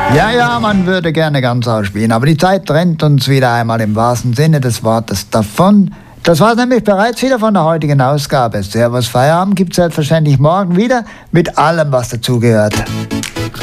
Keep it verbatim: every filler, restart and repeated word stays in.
Ja, ja, man würde gerne ganz ausspielen, aber die Zeit trennt uns wieder einmal im wahrsten Sinne des Wortes davon. Das war nämlich bereits wieder von der heutigen Ausgabe. Servus Feierabend gibt es selbstverständlich morgen wieder mit allem, was dazugehört.